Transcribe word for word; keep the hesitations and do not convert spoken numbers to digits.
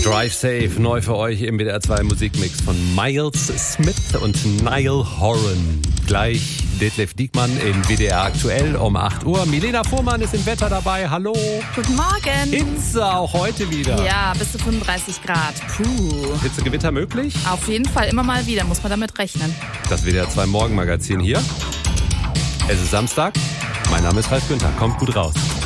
Drive Safe, neu für euch im W D R zwei Musikmix von Miles Smith und Niall Horan. Gleich Detlef Diekmann in W D R aktuell um acht Uhr. Milena Fuhrmann ist im Wetter dabei. Hallo. Guten Morgen. Hitze auch heute wieder. Ja, bis zu fünfunddreißig Grad. Puh. Hitzegewitter möglich? Auf jeden Fall immer mal wieder, muss man damit rechnen. Das W D R zwei Morgenmagazin hier. Es ist Samstag. Mein Name ist Ralf Günther. Kommt gut raus.